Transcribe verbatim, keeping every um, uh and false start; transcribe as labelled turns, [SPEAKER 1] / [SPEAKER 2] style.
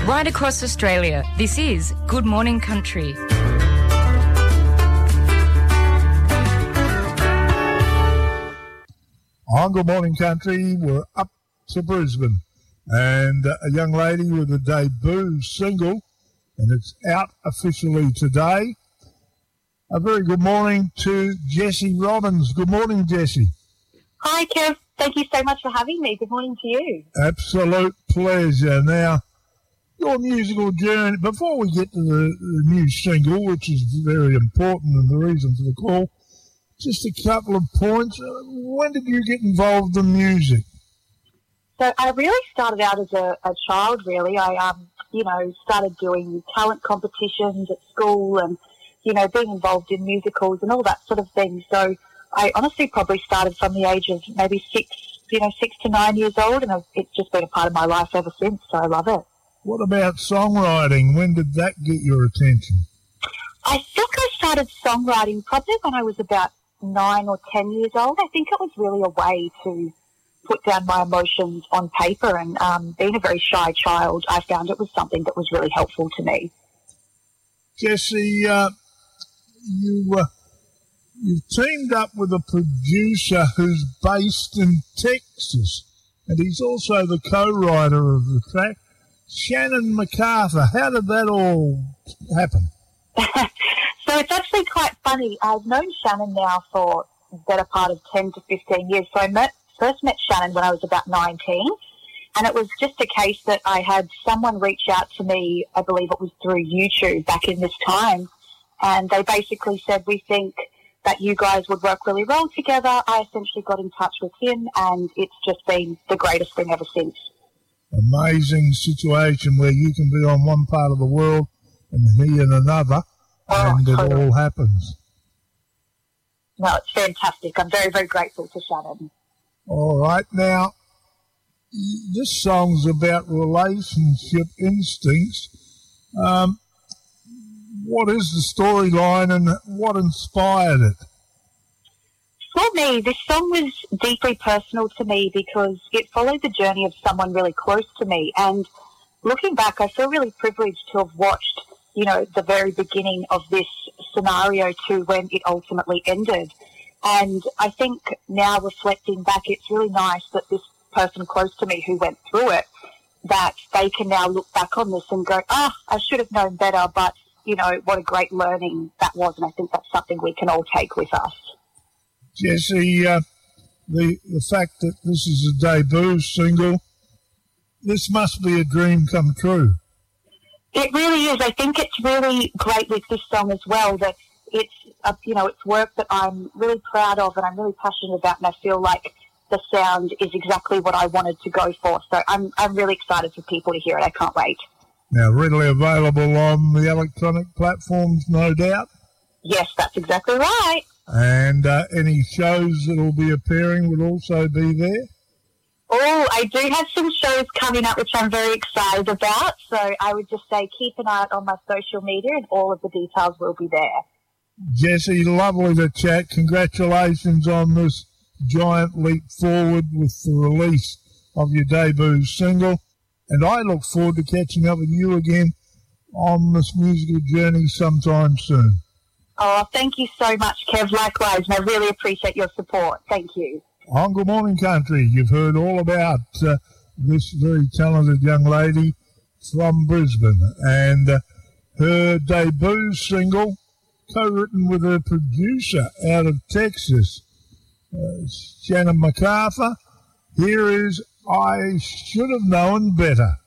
[SPEAKER 1] Right across Australia, this is Good Morning Country.
[SPEAKER 2] On Good Morning Country, we're up to Brisbane, and uh, a young lady with a debut single, and it's out officially today. A very good morning to Jessie Robbins. Good morning, Jessie.
[SPEAKER 3] Hi, Kev. Thank you so much for having me. Good morning to you.
[SPEAKER 2] Absolute pleasure. Now, your musical journey, before we get to the, the new single, which is very important and the reason for the call, just a couple of points. When did you get involved in music?
[SPEAKER 3] So I really started out as a, a child, really. I, um, you know, started doing talent competitions at school and, you know, being involved in musicals and all that sort of thing. So I honestly probably started from the age of maybe six, you know, six to nine years old, and it's just been a part of my life ever since, so I love it.
[SPEAKER 2] What about songwriting? When did that get your attention?
[SPEAKER 3] I think I started songwriting probably when I was about nine or ten years old. I think it was really a way to put down my emotions on paper, and um, being a very shy child, I found it was something that was really helpful to me.
[SPEAKER 2] Jessie, uh, you... Uh, You've teamed up with a producer who's based in Texas, and he's also the co-writer of the track, Shannon MacArthur. How did that all happen?
[SPEAKER 3] So it's actually quite funny. I've known Shannon now for the better part of ten to fifteen years. So I met, first met Shannon when I was about nineteen, and it was just a case that I had someone reach out to me, I believe it was through YouTube back in this time, and they basically said, we think that you guys would work really well together. I essentially got in touch with him, and it's just been the greatest thing ever since.
[SPEAKER 2] Amazing situation where you can be on one part of the world and he in another,
[SPEAKER 3] oh,
[SPEAKER 2] and it
[SPEAKER 3] totally.
[SPEAKER 2] all happens.
[SPEAKER 3] No, it's fantastic. I'm very, very grateful to Shannon.
[SPEAKER 2] All right. Now, this song's about relationship instincts. Um, What is the storyline and what inspired it?
[SPEAKER 3] For me, this song was deeply personal to me because it followed the journey of someone really close to me. And looking back, I feel really privileged to have watched, you know, the very beginning of this scenario to when it ultimately ended. And I think now reflecting back, it's really nice that this person close to me who went through it, that they can now look back on this and go, ah, oh, I should have known better, but you know, what a great learning that was, and I think that's something we can all take with us.
[SPEAKER 2] Jessie, uh, the, the fact that this is a debut single, this must be a dream come true.
[SPEAKER 3] It really is. I think it's really great with this song as well that it's, a, you know, it's work that I'm really proud of and I'm really passionate about, and I feel like the sound is exactly what I wanted to go for. So I'm, I'm really excited for people to hear it. I can't wait.
[SPEAKER 2] Now, readily available on the electronic platforms, no doubt?
[SPEAKER 3] Yes, that's exactly right.
[SPEAKER 2] And uh, any shows that will be appearing will also be there?
[SPEAKER 3] Oh, I do have some shows coming up which I'm very excited about. So I would just say keep an eye out on my social media and all of the details will be there.
[SPEAKER 2] Jessie, lovely to chat. Congratulations on this giant leap forward with the release of your debut single. And I look forward to catching up with you again on this musical journey sometime soon.
[SPEAKER 3] Oh, thank you so much, Kev. Likewise, and I really appreciate your support. Thank you.
[SPEAKER 2] On Good Morning Country, you've heard all about uh, this very talented young lady from Brisbane and uh, her debut single, co-written with her producer out of Texas, uh, Shannon MacArthur. Here is I Should Have Known Better.